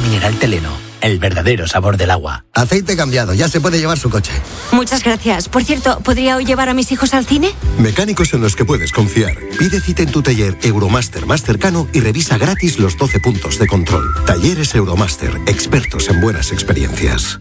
mineral Teleno, el verdadero sabor del agua. Aceite cambiado, ya se puede llevar su coche. Muchas gracias. Por cierto, ¿podría hoy llevar a mis hijos al cine? Mecánicos en los que puedes confiar. Pide cita en tu taller Euromaster más cercano y revisa gratis los 12 puntos de control. Talleres Euromaster, expertos en buenas experiencias.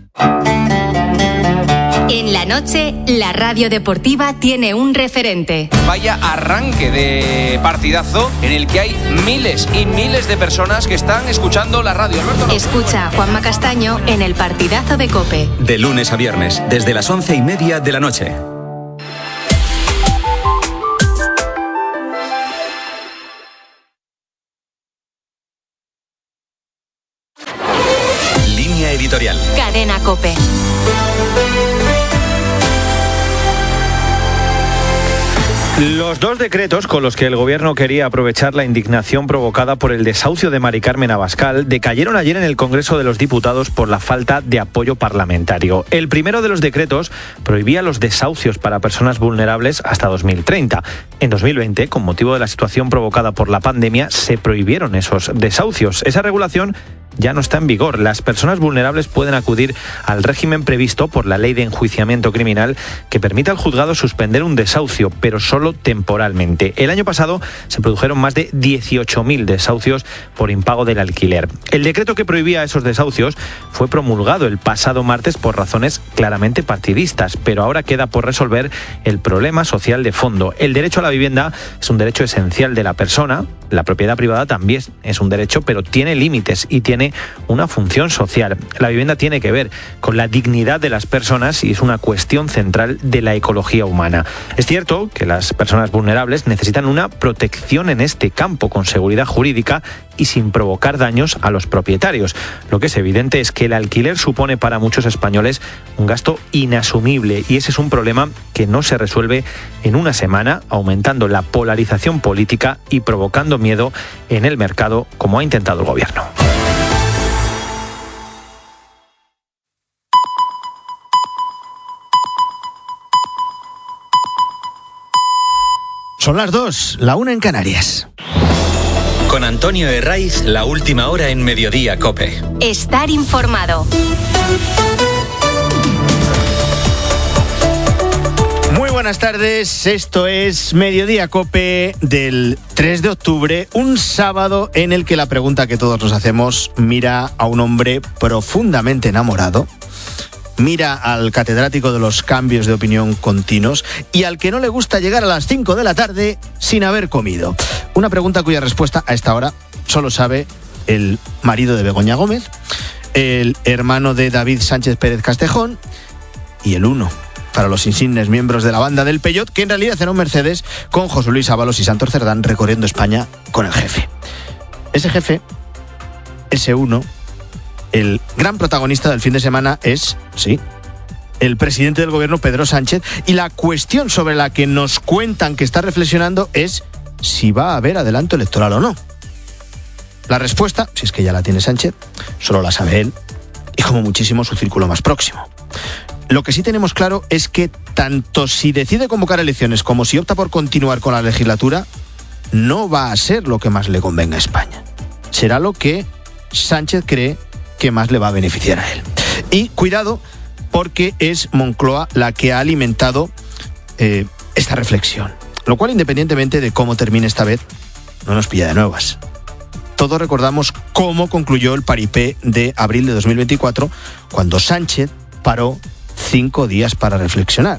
En la noche, la radio deportiva tiene un referente. Vaya arranque de partidazo en el que hay miles y miles de personas que están escuchando la radio. Escucha a Juanma Castaño en el partidazo de COPE. De lunes a viernes, desde las 11:30 de la noche. Línea editorial. Cadena COPE. Los dos decretos con los que el gobierno quería aprovechar la indignación provocada por el desahucio de Mari Carmen Abascal decayeron ayer en el Congreso de los Diputados por la falta de apoyo parlamentario. El primero de los decretos prohibía los desahucios para personas vulnerables hasta 2030. En 2020, con motivo de la situación provocada por la pandemia, se prohibieron esos desahucios. Esa regulación ya no está en vigor. Las personas vulnerables pueden acudir al régimen previsto por la Ley de Enjuiciamiento Criminal que permite al juzgado suspender un desahucio, pero solo temporalmente. El año pasado se produjeron más de 18.000 desahucios por impago del alquiler. El decreto que prohibía esos desahucios fue promulgado el pasado martes por razones claramente partidistas, pero ahora queda por resolver el problema social de fondo. El derecho a la vivienda es un derecho esencial de la persona. La propiedad privada también es un derecho, pero tiene límites y tiene una función social. La vivienda tiene que ver con la dignidad de las personas y es una cuestión central de la ecología humana. Es cierto que las personas vulnerables necesitan una protección en este campo con seguridad jurídica y sin provocar daños a los propietarios. Lo que es evidente es que el alquiler supone para muchos españoles un gasto inasumible y ese es un problema que no se resuelve en una semana, aumentando la polarización política y provocando miedo en el mercado, como ha intentado el gobierno. Son las 2, la 1 en Canarias. Con Antonio Herraiz, la última hora en Mediodía COPE. Estar informado. Muy buenas tardes, esto es Mediodía COPE del 3 de octubre, un sábado en el que la pregunta que todos nos hacemos mira a un hombre profundamente enamorado, mira al catedrático de los cambios de opinión continuos y al que no le gusta llegar a las 5 de la tarde sin haber comido. Una pregunta cuya respuesta a esta hora solo sabe el marido de Begoña Gómez, el hermano de David Sánchez Pérez Castejón y el uno para los insignes miembros de la banda del Peyot, que en realidad era un Mercedes con José Luis Ábalos y Santos Cerdán recorriendo España con el jefe. Ese jefe, ese uno, el gran protagonista del fin de semana es, sí, el presidente del gobierno, Pedro Sánchez, y la cuestión sobre la que nos cuentan que está reflexionando es si va a haber adelanto electoral o no. La respuesta, si es que ya la tiene Sánchez, solo la sabe él y como muchísimo su círculo más próximo. Lo que sí tenemos claro es que tanto si decide convocar elecciones como si opta por continuar con la legislatura, no va a ser lo que más le convenga a España. Será lo que Sánchez cree que más le va a beneficiar a él. Y cuidado, porque es Moncloa la que ha alimentado esta reflexión. Lo cual, independientemente de cómo termine esta vez, no nos pilla de nuevas. Todos recordamos cómo concluyó el paripé de abril de 2024, cuando Sánchez paró 5 días para reflexionar.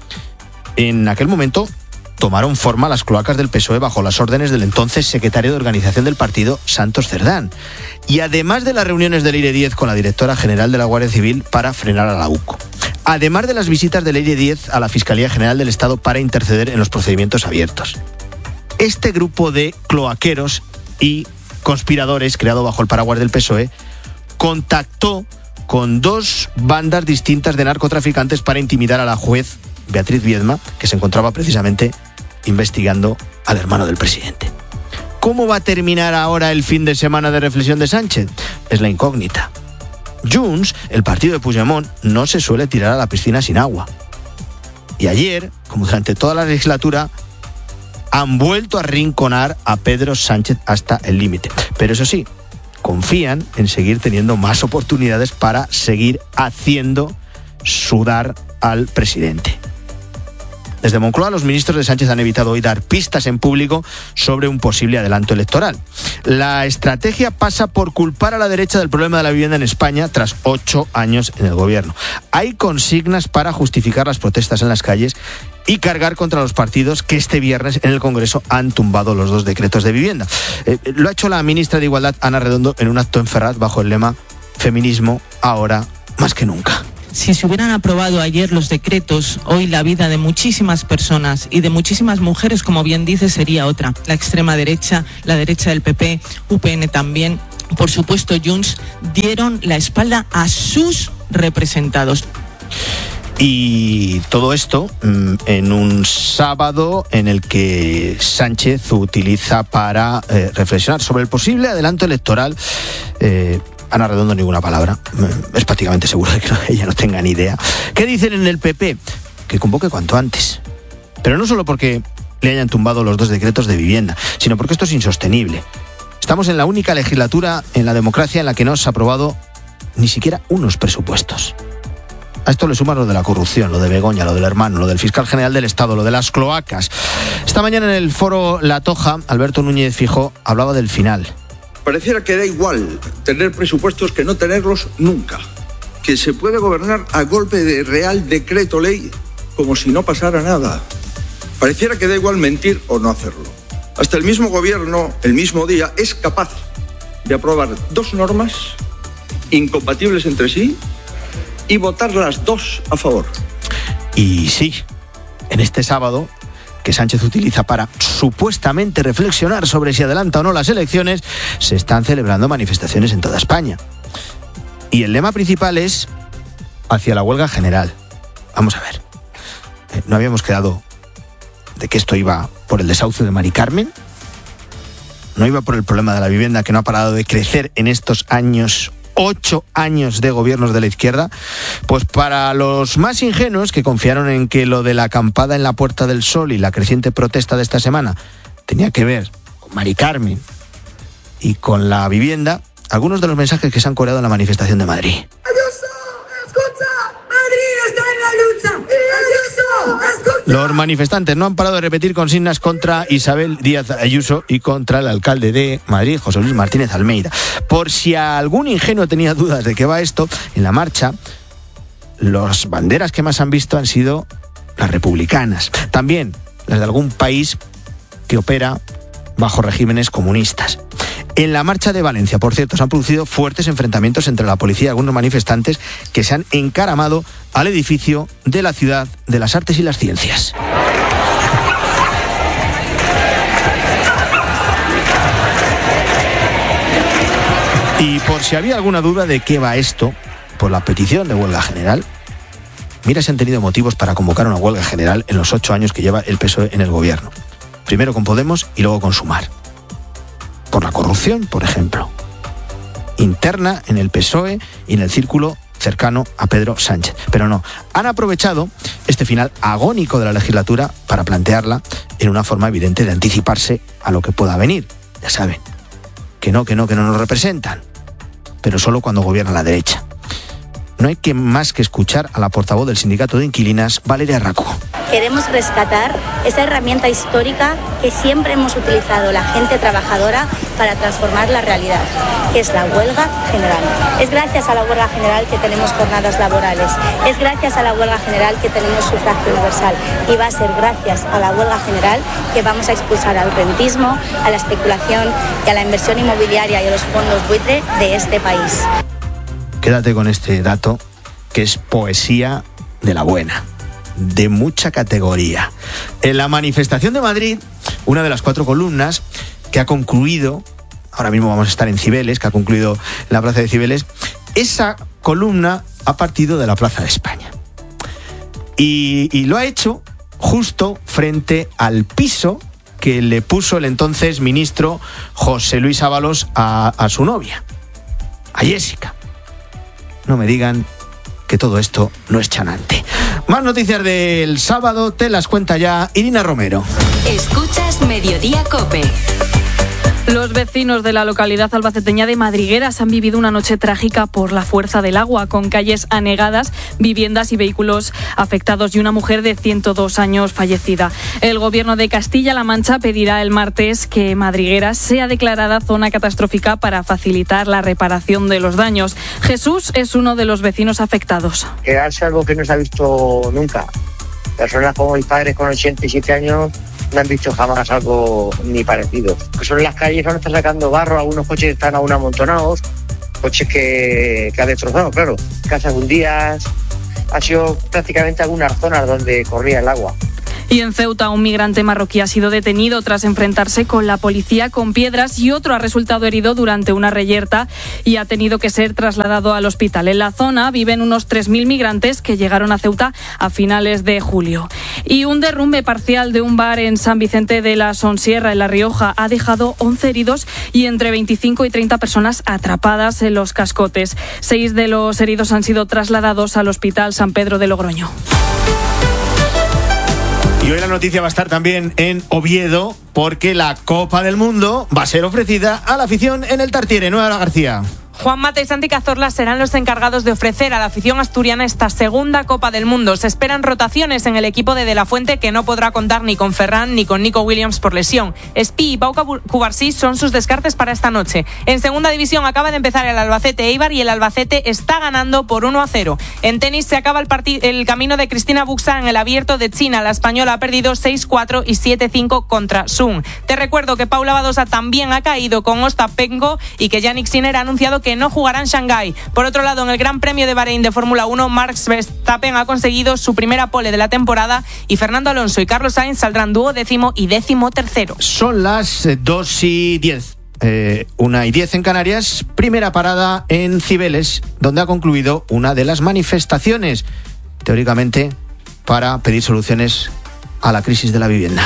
En aquel momento tomaron forma las cloacas del PSOE bajo las órdenes del entonces secretario de organización del partido, Santos Cerdán. Y además de las reuniones del Eire 10 con la directora general de la Guardia Civil para frenar a la UCO. Además de las visitas del Eire 10 a la Fiscalía General del Estado para interceder en los procedimientos abiertos. Este grupo de cloaqueros y conspiradores, creado bajo el paraguas del PSOE, contactó con 2 bandas distintas de narcotraficantes para intimidar a la juez Beatriz Viedma, que se encontraba precisamente investigando al hermano del presidente. ¿Cómo va a terminar ahora el fin de semana de reflexión de Sánchez? Es la incógnita. Junts, el partido de Puigdemont, no se suele tirar a la piscina sin agua. Y ayer, como durante toda la legislatura, han vuelto a arrinconar a Pedro Sánchez hasta el límite. Pero eso sí, confían en seguir teniendo más oportunidades para seguir haciendo sudar al presidente. Desde Moncloa, los ministros de Sánchez han evitado hoy dar pistas en público sobre un posible adelanto electoral. La estrategia pasa por culpar a la derecha del problema de la vivienda en España tras 8 años en el gobierno. Hay consignas para justificar las protestas en las calles y cargar contra los partidos que este viernes en el Congreso han tumbado los 2 decretos de vivienda. Lo ha hecho la ministra de Igualdad, Ana Redondo, en un acto en Ferraz bajo el lema "Feminismo ahora más que nunca". Si se hubieran aprobado ayer los decretos, hoy la vida de muchísimas personas y de muchísimas mujeres, como bien dice, sería otra. La extrema derecha, la derecha del PP, UPN también, por supuesto Junts, dieron la espalda a sus representados. Y todo esto en un sábado en el que Sánchez utiliza para reflexionar sobre el posible adelanto electoral. Ana Redondo ninguna palabra. Es prácticamente seguro de que ella no tenga ni idea. ¿Qué dicen en el PP? Que convoque cuanto antes. Pero no solo porque le hayan tumbado los 2 decretos de vivienda, sino porque esto es insostenible. Estamos en la única legislatura en la democracia en la que no se ha aprobado ni siquiera unos presupuestos. A esto le suman lo de la corrupción, lo de Begoña, lo del hermano, lo del fiscal general del Estado, lo de las cloacas. Esta mañana en el foro La Toja, Alberto Núñez Feijóo hablaba del final. Pareciera que da igual tener presupuestos que no tenerlos nunca. Que se puede gobernar a golpe de Real Decreto Ley como si no pasara nada. Pareciera que da igual mentir o no hacerlo. Hasta el mismo gobierno, el mismo día, es capaz de aprobar 2 normas incompatibles entre sí y votar las 2 a favor. Y sí, en este sábado que Sánchez utiliza para supuestamente reflexionar sobre si adelanta o no las elecciones, se están celebrando manifestaciones en toda España. Y el lema principal es hacia la huelga general. Vamos a ver, ¿no habíamos quedado de que esto iba por el desahucio de Mari Carmen? ¿No iba por el problema de la vivienda que no ha parado de crecer en estos años? 8 años de gobiernos de la izquierda. Pues para los más ingenuos que confiaron en que lo de la acampada en la Puerta del Sol y la creciente protesta de esta semana tenía que ver con Mari Carmen y con la vivienda, algunos de los mensajes que se han coreado en la manifestación de Madrid. Ayuso, escucha, Madrid está en la lucha. Ayuso, escucha. Los manifestantes no han parado de repetir consignas contra Isabel Díaz Ayuso y contra el alcalde de Madrid, José Luis Martínez Almeida. Por si algún ingenuo tenía dudas de qué va esto, en la marcha, las banderas que más han visto han sido las republicanas. También las de algún país que opera bajo regímenes comunistas. En la marcha de Valencia, por cierto, se han producido fuertes enfrentamientos entre la policía y algunos manifestantes que se han encaramado al edificio de la Ciudad de las Artes y las Ciencias. Y por si había alguna duda de qué va esto, por la petición de huelga general, mira si han tenido motivos para convocar una huelga general en los 8 años que lleva el PSOE en el gobierno. Primero con Podemos y luego con Sumar. Por la corrupción, por ejemplo, interna en el PSOE y en el círculo cercano a Pedro Sánchez. Pero no, han aprovechado este final agónico de la legislatura para plantearla en una forma evidente de anticiparse a lo que pueda venir. Ya saben, que no nos representan, pero solo cuando gobierna la derecha. No hay que más que escuchar a la portavoz del sindicato de inquilinas, Valeria Raco. Queremos rescatar esa herramienta histórica que siempre hemos utilizado la gente trabajadora para transformar la realidad, que es la huelga general. Es gracias a la huelga general que tenemos jornadas laborales, es gracias a la huelga general que tenemos sufragio universal y va a ser gracias a la huelga general que vamos a expulsar al rentismo, a la especulación y a la inversión inmobiliaria y a los fondos buitre de este país. Quédate con este dato, que es poesía de la buena, de mucha categoría. En la manifestación de Madrid, una de las 4 columnas que ha concluido, ahora mismo vamos a estar en Cibeles, que ha concluido en la Plaza de Cibeles, esa columna ha partido de la Plaza de España. Y lo ha hecho justo frente al piso que le puso el entonces ministro José Luis Ábalos a su novia, a Jessica. No me digan que todo esto no es chanante. Más noticias del sábado te las cuenta ya Irina Romero. Escuchas Mediodía COPE. Los vecinos de la localidad albaceteña de Madrigueras han vivido una noche trágica por la fuerza del agua, con calles anegadas, viviendas y vehículos afectados y una mujer de 102 años fallecida. El Gobierno de Castilla-La Mancha pedirá el martes que Madrigueras sea declarada zona catastrófica para facilitar la reparación de los daños. Jesús es uno de los vecinos afectados. Quedarse algo que no se ha visto nunca. Personas como mis padres con 87 años no han visto jamás algo ni parecido. Que son las calles, ahora están sacando barro, algunos coches están aún amontonados, coches que ha destrozado, claro. Casas hundidas, ha sido prácticamente algunas zonas donde corría el agua. Y en Ceuta, un migrante marroquí ha sido detenido tras enfrentarse con la policía con piedras y otro ha resultado herido durante una reyerta y ha tenido que ser trasladado al hospital. En la zona viven unos 3.000 migrantes que llegaron a Ceuta a finales de julio. Y un derrumbe parcial de un bar en San Vicente de la Sonsierra, en La Rioja, ha dejado 11 heridos y entre 25 y 30 personas atrapadas en los cascotes. 6 de los heridos han sido trasladados al Hospital San Pedro de Logroño. Y hoy la noticia va a estar también en Oviedo, porque la Copa del Mundo va a ser ofrecida a la afición en el Tartiere. Nueva García. Juan Mata y Santi Cazorla serán los encargados de ofrecer a la afición asturiana esta segunda Copa del Mundo. Se esperan rotaciones en el equipo de La Fuente, que no podrá contar ni con Ferran ni con Nico Williams por lesión. Espí y Pau Cubarsí son sus descartes para esta noche. En segunda división acaba de empezar el Albacete Eibar y el Albacete está ganando por 1-0. En tenis se acaba el camino de Cristina Buxa en el Abierto de China. La española ha perdido 6-4 y 7-5 contra Sun. Te recuerdo que Paula Badosa también ha caído con Ostapenko y que Yannick Sinner ha anunciado que no jugará en Shanghái. Por otro lado, en el Gran Premio de Bahrein de Fórmula 1, Max Verstappen ha conseguido su primera pole de la temporada y Fernando Alonso y Carlos Sainz saldrán 12º y 13º. Son las 2:10. 1:10 en Canarias. Primera parada en Cibeles, donde ha concluido una de las manifestaciones, teóricamente, para pedir soluciones a la crisis de la vivienda.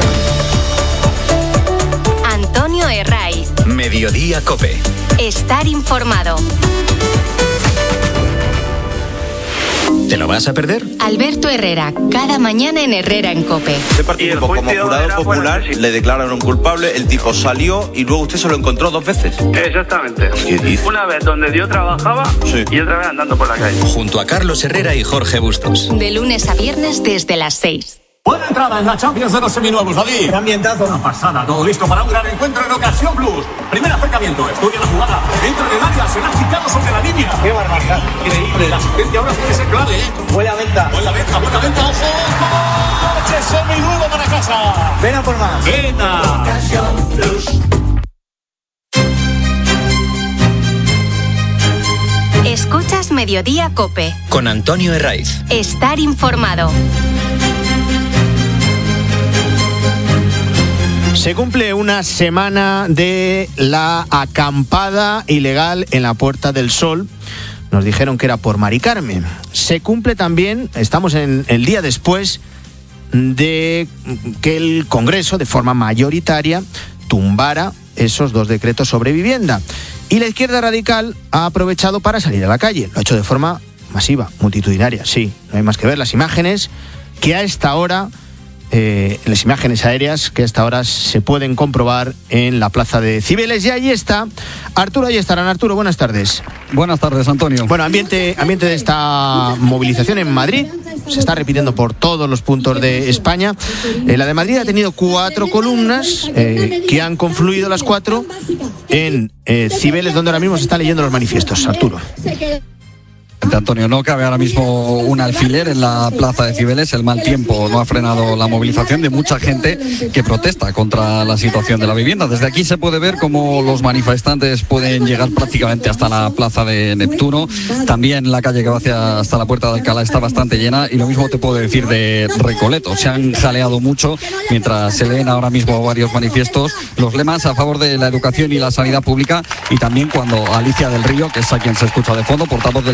Antonio Herraiz. Mediodía COPE. Estar informado. ¿Te lo vas a perder? Alberto Herrera, cada mañana en Herrera en COPE. Usted participó como jurado popular, le declararon culpable, el tipo salió y luego usted se lo encontró 2 veces. Exactamente. ¿Qué dice? Una vez donde yo trabajaba y otra vez andando por la calle. Junto a Carlos Herrera y Jorge Bustos. De lunes a viernes desde las 6. Buena entrada en la Champions de los seminuevos, David. Qué ambientazo. Una pasada, todo listo para un gran encuentro en Ocasión Plus. Primer acercamiento, estudia la jugada. Dentro del área, se han quitado sobre la línea. Qué barbaridad. Increíble. La asistencia ahora tiene que ser clave, Buena venta. Buena venta, ojo. ¡Coche seminuevo para casa! Ven a por más. Venga. Ocasión Plus. Escuchas Mediodía COPE. Con Antonio Herraiz. Estar informado. Se cumple una semana de la acampada ilegal en la Puerta del Sol. Nos dijeron que era por Mari Carmen. Se cumple también, estamos en el día después de que el Congreso, de forma mayoritaria, tumbara esos 2 decretos sobre vivienda. Y la izquierda radical ha aprovechado para salir a la calle. Lo ha hecho de forma masiva, multitudinaria, sí. No hay más que ver las imágenes que a esta hora... las imágenes aéreas que a esta hora se pueden comprobar en la plaza de Cibeles. Y ahí está Arturo Ayestarán. Arturo, buenas tardes. Buenas tardes, Antonio. Bueno, ambiente de esta movilización en Madrid. Se está repitiendo por todos los puntos de España. La de Madrid ha tenido 4 columnas que han confluido las 4 en Cibeles, donde ahora mismo se están leyendo los manifiestos. Arturo. Antonio, no cabe ahora mismo un alfiler en la plaza de Cibeles. El mal tiempo no ha frenado la movilización de mucha gente que protesta contra la situación de la vivienda. Desde aquí se puede ver cómo los manifestantes pueden llegar prácticamente hasta la plaza de Neptuno. También la calle que va hasta la Puerta de Alcalá está bastante llena, y lo mismo te puedo decir de Recoleto. Se han jaleado mucho mientras se leen ahora mismo varios manifiestos, los lemas a favor de la educación y la sanidad pública, y también cuando Alicia del Río, que es a quien se escucha de fondo, portavoz del sindicato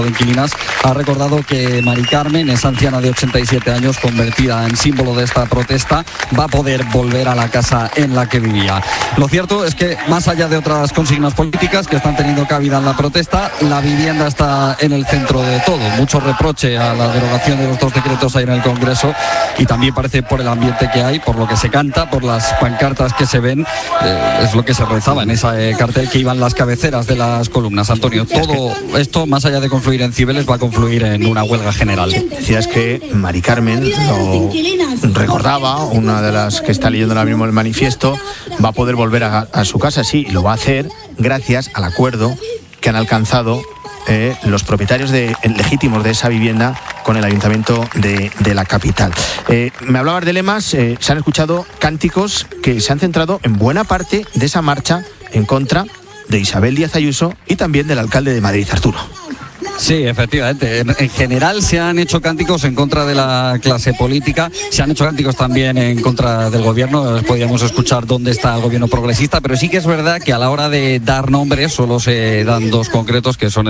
de inquilinas, ha recordado que Mari Carmen, esa anciana de 87 años, convertida en símbolo de esta protesta, va a poder volver a la casa en la que vivía. Lo cierto es que, más allá de otras consignas políticas que están teniendo cabida en la protesta, la vivienda está en el centro de todo. Mucho reproche a la derogación de los 2 decretos ahí en el Congreso, y también parece por el ambiente que hay, por lo que se canta, por las pancartas que se ven, es lo que se rezaba en ese cartel que iban las cabeceras de las columnas. Antonio, todo esto, más allá de confluir en Cibeles, va a confluir en una huelga general. Decías que Mari Carmen, lo recordaba, una de las que está leyendo ahora mismo el manifiesto, va a poder volver a su casa, sí, y lo va a hacer gracias al acuerdo que han alcanzado los propietarios legítimos de esa vivienda con el ayuntamiento de la capital. Me hablabas de lemas, se han escuchado cánticos que se han centrado en buena parte de esa marcha en contra de Isabel Díaz Ayuso y también del alcalde de Madrid, Arturo. Sí, efectivamente. En general se han hecho cánticos en contra de la clase política, se han hecho cánticos también en contra del gobierno. Podríamos escuchar dónde está el gobierno progresista, pero sí que es verdad que a la hora de dar nombres solo se dan 2 concretos, que son